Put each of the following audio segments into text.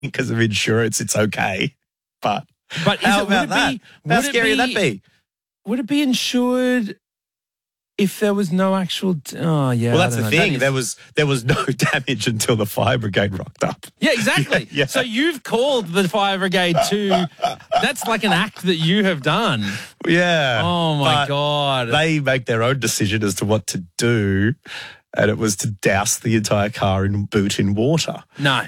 because of insurance, it's okay. But But how about that? How scary would that be? Would it be insured if there was no actual? Oh, yeah. Well, that's I the don't know. thing. There was no damage until the fire brigade rocked up. Yeah, exactly. Yeah. So you've called the fire brigade to. That's like an act that you have done. Yeah. Oh my But God. They make their own decision as to what to do, and it was to douse the entire car in water. No.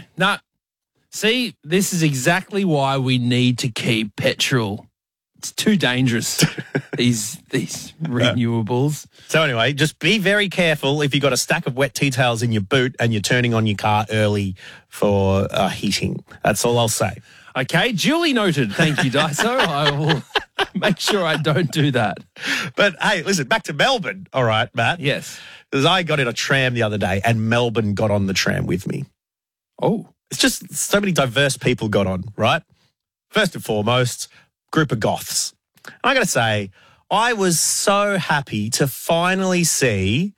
See, this is exactly why we need to keep petrol. It's too dangerous, these renewables. So anyway, just be very careful if you've got a stack of wet tea towels in your boot and you're turning on your car early for heating. That's all I'll say. Okay, duly noted. Thank you, Daiso. I will make sure I don't do that. But hey, listen, back to Melbourne. All right, Matt. Yes. Because I got in a tram the other day and Melbourne got on the tram with me. Oh. It's just so many diverse people got on, right? First and foremost, group of goths. And I got to say, I was so happy to finally see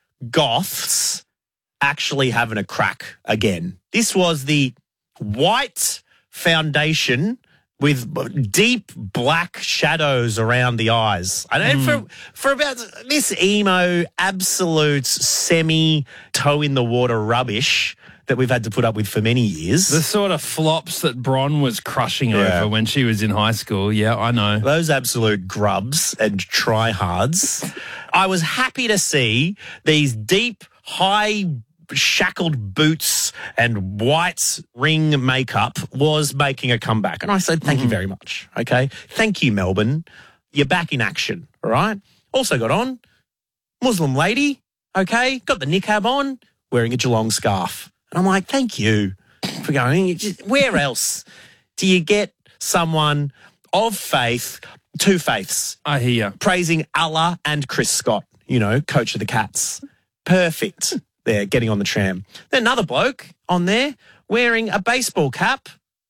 goths actually having a crack again. This was the white foundation with deep black shadows around the eyes. And for about this emo, absolute semi-toe in the water rubbish that we've had to put up with for many years. The sort of flops that Bron was crushing over when she was in high school. Yeah, I know. Those absolute grubs and tryhards. I was happy to see these deep, high shackled boots and white ring makeup was making a comeback. And I said, thank you very much. Okay. Thank you, Melbourne. You're back in action. All right. Also got on Muslim lady. Okay. Got the niqab on, wearing a Geelong scarf. And I'm like, thank you for going. Where else do you get someone of faith, two faiths? I hear you. Praising Allah and Chris Scott, coach of the Cats. Perfect. There, getting on the tram. Then another bloke on there wearing a baseball cap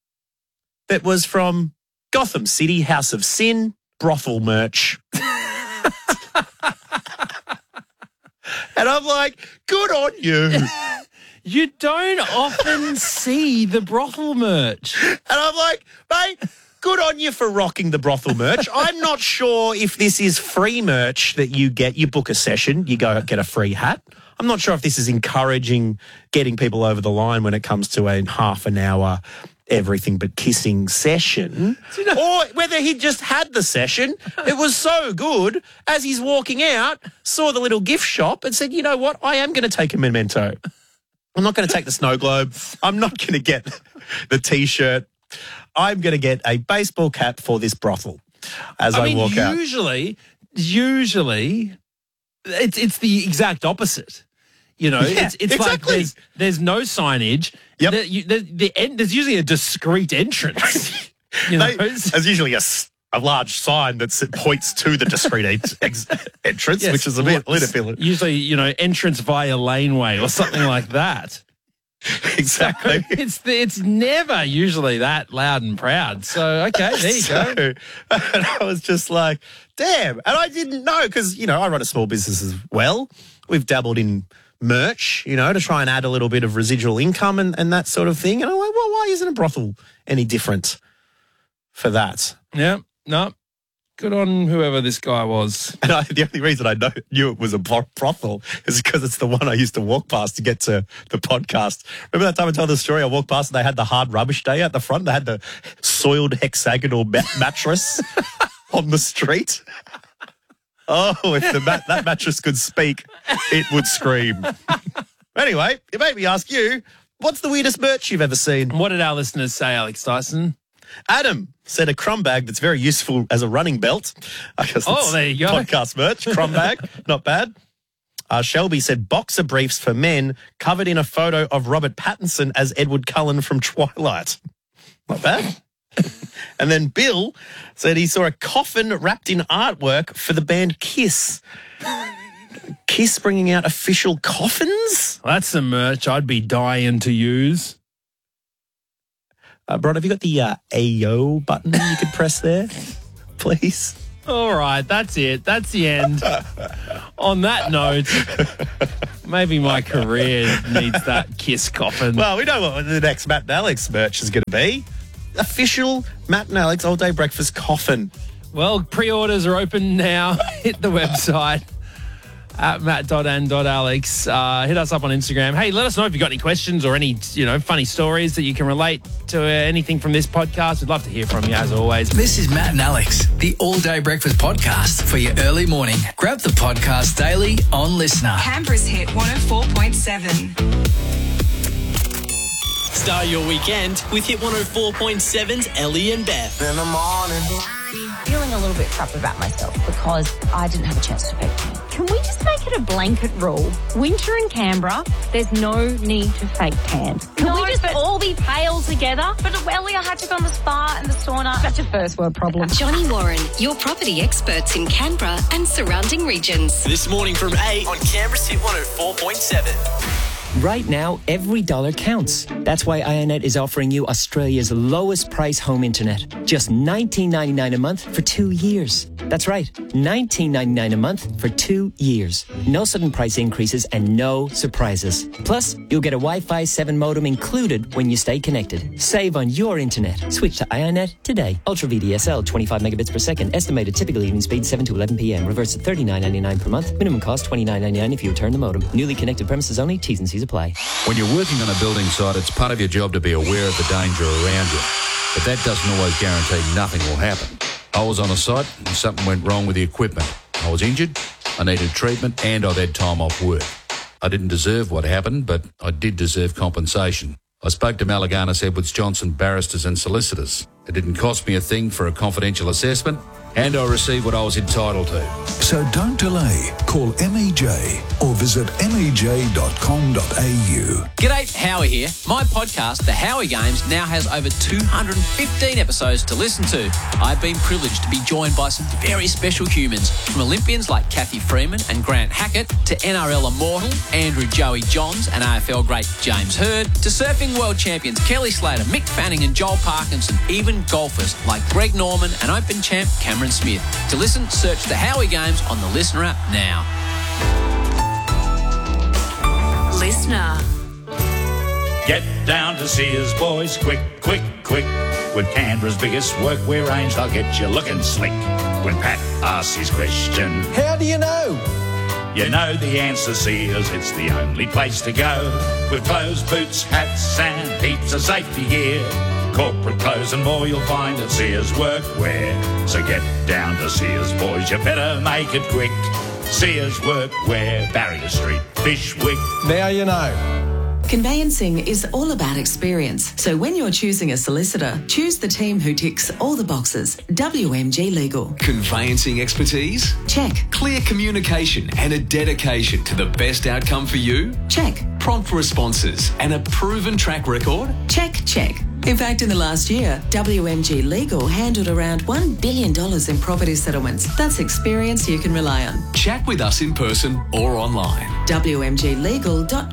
that was from Gotham City, House of Sin, brothel merch. And I'm like, good on you. You don't often see the brothel merch. And I'm like, mate, good on you for rocking the brothel merch. I'm not sure if this is free merch that you get. You book a session, you go get a free hat. I'm not sure if this is encouraging getting people over the line when it comes to a half an hour everything but kissing session, or whether he just had the session. It was so good, as he's walking out, saw the little gift shop and said, you know what, I am going to take a memento. I'm not going to take the snow globe. I'm not going to get the T-shirt. I'm going to get a baseball cap for this brothel as I walk out. Usually, it's the exact opposite. It's exactly. like there's no signage. Yep. There's usually a discreet entrance. There's usually a large sign that points to the discreet entrance, Yes, which is a little bit. Usually, entrance via laneway or something like that. Exactly. So it's never usually that loud and proud. So, okay, there you go. And I was just like, damn. And I didn't know because, I run a small business as well. We've dabbled in merch, to try and add a little bit of residual income and that sort of thing. And I'm like, well, why isn't a brothel any different for that? Yeah, no. Good on whoever this guy was. And the only reason I knew it was a brothel is because it's the one I used to walk past to get to the podcast. Remember that time I told the story? I walked past and they had the hard rubbish day at the front. They had the soiled hexagonal mattress on the street. Oh, if that mattress could speak, it would scream. Anyway, it made me ask you, what's the weirdest merch you've ever seen? What did our listeners say, Alex Dyson? Adam said a crumb bag that's very useful as a running belt. I guess that's there you go. Podcast merch, crumb bag, not bad. Shelby said boxer briefs for men covered in a photo of Robert Pattinson as Edward Cullen from Twilight. Not bad. And then Bill said he saw a coffin wrapped in artwork for the band Kiss. Kiss bringing out official coffins? Well, that's some merch I'd be dying to use. Bron, have you got the AO button you could press there, please? All right, that's it. That's the end. On that note, maybe my career needs that kiss coffin. Well, we know what the next Matt and Alex merch is going to be. Official Matt and Alex all-day breakfast coffin. Well, pre-orders are open now. Hit the website at matt.and.alex. Hit us up on Instagram. Hey, let us know if you've got any questions or any, funny stories that you can relate to anything from this podcast. We'd love to hear from you, as always. This is Matt and Alex, the all-day breakfast podcast for your early morning. Grab the podcast daily on Listener. Canberra's Hit 104.7. Start your weekend with Hit 104.7's Ellie and Beth. In the morning. Feeling a little bit crap about myself because I didn't have a chance to fake tan. Can we just make it a blanket rule? Winter in Canberra, there's no need to fake tan. Can we just all be pale together? But Ellie, I had to go on the spa and the sauna. That's a first world problem. Johnny Warren, your property experts in Canberra and surrounding regions. This morning from 8 on Canberra's Hit 104.7. Right now, every dollar counts. That's why IONET is offering you Australia's lowest price home internet. Just $19.99 a month for 2 years. That's right, $19.99 a month for 2 years. No sudden price increases and no surprises. Plus, you'll get a Wi-Fi 7 modem included when you stay connected. Save on your internet. Switch to IONET today. Ultra VDSL, 25 megabits per second. Estimated typical evening speed 7 to 11 p.m. Reverse at $39.99 per month. Minimum cost $29.99 if you return the modem. Newly connected premises only. T's and C's apply. When you're working on a building site, it's part of your job to be aware of the danger around you. But that doesn't always guarantee nothing will happen. I was on a site and something went wrong with the equipment. I was injured, I needed treatment, and I'd had time off work. I didn't deserve what happened, but I did deserve compensation. I spoke to Malaganas Edwards Johnson barristers and solicitors. It didn't cost me a thing for a confidential assessment, and I received what I was entitled to. So don't delay. Call MEJ or visit mej.com.au. G'day, Howie here. My podcast, The Howie Games, now has over 215 episodes to listen to. I've been privileged to be joined by some very special humans, from Olympians like Kathy Freeman and Grant Hackett, to NRL immortal Andrew Joey Johns and AFL great James Hird, to surfing world champions Kelly Slater, Mick Fanning and Joel Parkinson, even golfers like Greg Norman and Open champ Cameron Smith. To listen, search The Howie Games on the Listener app now. Listener. Get down to Sears, boys, quick, quick, quick. With Canberra's biggest workwear range, they'll get you looking slick. When Pat asks his question, how do you know? You know the answer, Sears, it's the only place to go. With clothes, boots, hats and heaps of safety gear. Corporate clothes and more you'll find at Sears Workwear. So get down to Sears, boys, you better make it quick. Sears Workwear, Barrier Street, Fishwick. Now you know. Conveyancing is all about experience. So when you're choosing a solicitor, choose the team who ticks all the boxes. WMG Legal. Conveyancing expertise? Check. Clear communication and a dedication to the best outcome for you? Check. Prompt responses and a proven track record? Check, check. In fact, in the last year, WMG Legal handled around $1 billion in property settlements. That's experience you can rely on. Chat with us in person or online. WMGlegal.com.au.